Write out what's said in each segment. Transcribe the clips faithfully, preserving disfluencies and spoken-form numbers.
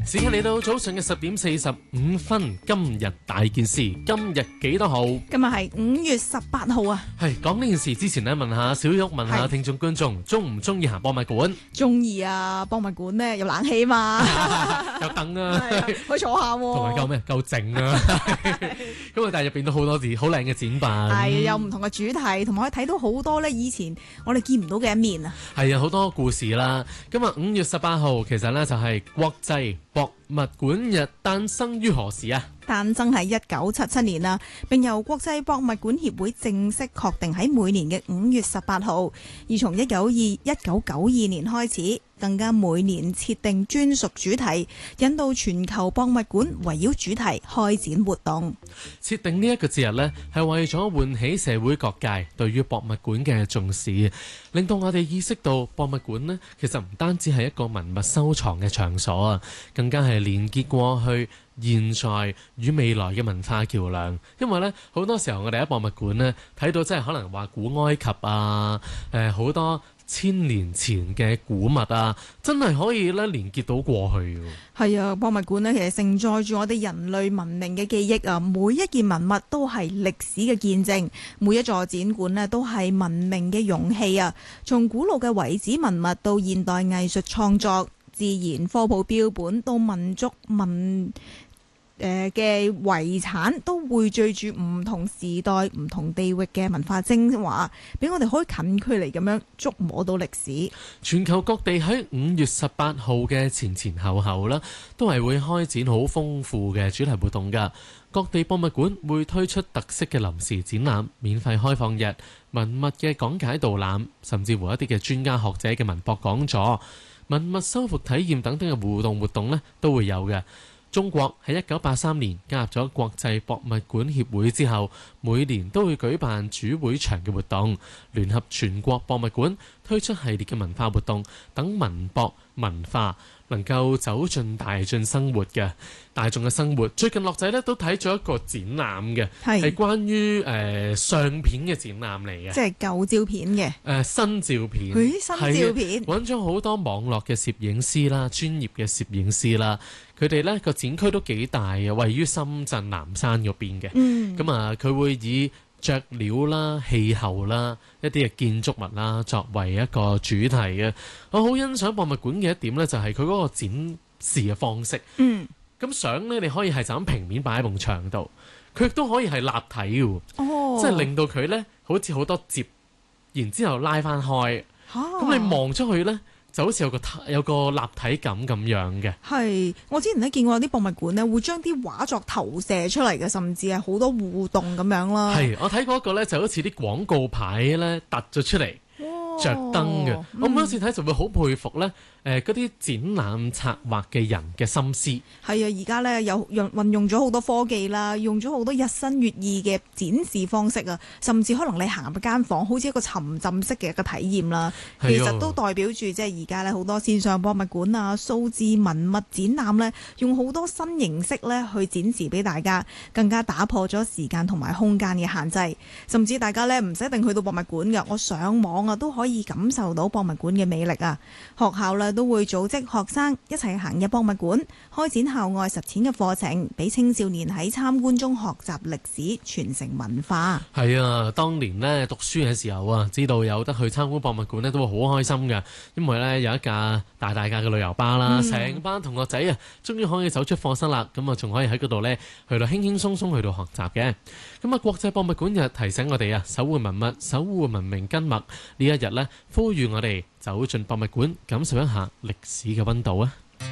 時間嚟到早上嘅十點四十五分，今日大件事，今日幾多號？ 今日係五月十八號啊！ 係講呢件事之前呢，問下小玉，問下聽眾觀眾，中唔中意行博物館？ 中意啊！博物館咧有冷氣嘛， 有凳啊， 可以坐下喎。 同埋夠咩？夠靜啊！咁啊，但係入邊都好多字，好靚嘅展品。 係有唔同嘅主題，同埋可以睇到好多咧以前我哋見唔到嘅一面啊！ 係啊，好多故事啦。今日五月十八號，其實咧就係國際博物館日，誕生於何時啊？ 誕生喺一九七七年啦，並由國際博物館協會正式確定喺每年嘅五月十八號。而從一九二一九九二年開始，更加每年設定專屬主題，引導全球博物館圍繞主題開展活動。 設定呢一個節日呢，係為咗喚起社會各界對於博物館嘅重視，令到我哋意識到博物館呢，其實唔單止係一個文物收藏嘅場所啊，更加係連結過去、現在與未來嘅文化橋梁。因為呢，好多時候我哋喺博物館呢睇到，即係可能話古埃及啊，誒好多千年前嘅古物啊，真係可以咧連結到過去。 係啊，博物館呢其實承載住我哋人類文明嘅記憶啊，每一件文物都係歷史嘅見證，每一座展館呢都係文明嘅容器啊。從古老嘅遺址文物到現代藝術創作、自然科普標本到民族文誒嘅遺產，都匯聚住唔同時代、唔同地域嘅文化精華，俾我哋可以近距離咁樣觸摸到歷史。 全球各地喺五月十八號嘅前前後後啦，都係會開展好豐富嘅主題活動㗎。各地博物館會推出特色嘅臨時展覽、免費開放日、文物嘅講解導覽，甚至乎一啲嘅專家學者嘅文博講座、文物修復體驗等等嘅互動活動呢，都會有嘅。中國喺一九八三年加入咗國際博物館協會之後，每年都會舉辦主會場嘅活動，聯合全國博物館推出系列嘅文化活動，等文博文化能夠走進大眾生活嘅大眾嘅生活。最近樂仔咧都睇咗一個展覽嘅，係係關於誒、呃、相片嘅展覽嚟嘅， 即係舊照片嘅誒、 呃、新照片， 新照片揾咗好多網絡嘅攝影師啦，專業嘅攝影師啦。佢哋呢個展區都幾大嘅，位於深圳南山嗰邊嘅。 嗯， 咁啊，佢會以雀鳥啦、氣候啦、一啲嘅建築物啦作為一個主題嘅。我好欣賞博物館嘅一點呢，就係佢嗰個展示嘅方式。 嗯， 咁相呢，你可以係就咁平面擺喺埲牆度，佢亦都可以係立體嘅。 哦， 即係令到佢呢好似好多摺，然之後拉翻開。咁、啊、你望出去呢，就好似有個有個立體感咁樣嘅。 係，我之前咧見過有啲博物館咧，會將啲畫作投射出嚟嘅，甚至係好多互動咁樣啦。 係，我睇過一個咧，就好似啲廣告牌咧突咗出嚟，着燈嘅。嗯、我每一次睇就會好佩服咧。誒嗰啲展覽策劃嘅人嘅心思係啊！而家咧有用運用咗好多科技啦，用咗好多日新月異嘅展示方式啊，甚至可能你行入間房，好似一個沉浸式嘅一個體驗啦。其實都代表住即係而家咧好多線上博物館啊、數字文物展覽咧，用好多新形式咧去展示俾大家，更加打破咗時間同埋空間嘅限制。甚至大家咧唔使一定去到博物館㗎，我上網啊都可以感受到博物館嘅魅力啊！學校咧都會組織學生一齊行入博物館，開展校外實踐嘅課程，俾青少年喺參觀中學習歷史、傳承文化。 係啊，當年呢讀書嘅時候啊，知道有得去參觀博物館呢，都會好開心嘅，因為呢有一架大大架嘅旅遊巴啦，成、嗯、班同學仔啊，終於可以走出課室啦，咁啊仲可以喺嗰度呢去到輕輕鬆鬆去到學習嘅。咁啊，國際博物館日提醒我哋啊，守護文物、守護文明根脈呢一日呢，呼籲我哋走進博物館，感受一下歷史嘅溫度啊！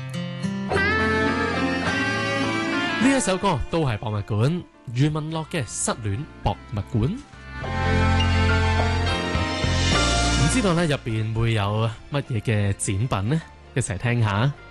呢一首歌都係博物館，余文樂嘅《失戀博物館》。唔知道呢入邊會有乜嘢嘅展品呢？一齊聽下。